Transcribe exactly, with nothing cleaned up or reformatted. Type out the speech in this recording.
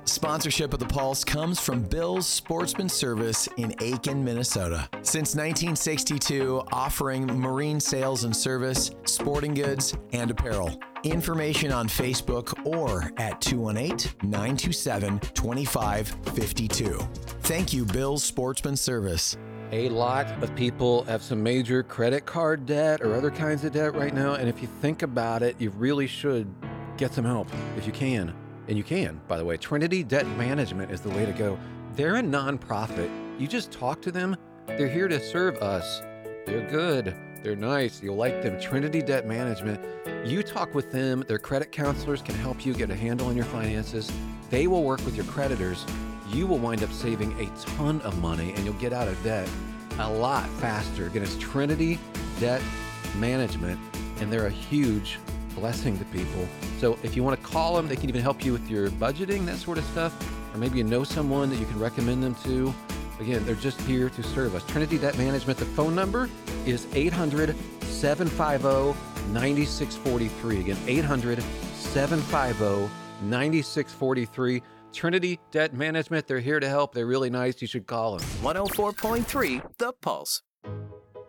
Sponsorship of The Pulse comes from Bill's Sportsman Service in Aiken, Minnesota. Since nineteen sixty-two, offering marine sales and service, sporting goods, and apparel. Information on Facebook or at two one eight, nine two seven, two five five two. Thank you, Bill's Sportsman Service. A lot of people have some major credit card debt or other kinds of debt right now, and if you think about it, you really should get some help if you can. And you can, by the way. Trinity Debt Management is the way to go. They're a nonprofit. You just talk to them. They're here to serve us. They're good. They're nice. You'll like them. Trinity Debt Management. You talk with them. Their credit counselors can help you get a handle on your finances. They will work with your creditors. You will wind up saving a ton of money, and you'll get out of debt a lot faster. Again, it's Trinity Debt Management, and they're a huge blessing to people. So if you want to call them, they can even help you with your budgeting, that sort of stuff. Or maybe you know someone that you can recommend them to. Again, they're just here to serve us. Trinity Debt Management. The phone number is eight hundred, seven five zero, nine six four three. Again, eight hundred, seven five zero, nine six four three. Trinity Debt Management. They're here to help. They're really nice. You should call them. one oh four point three The Pulse.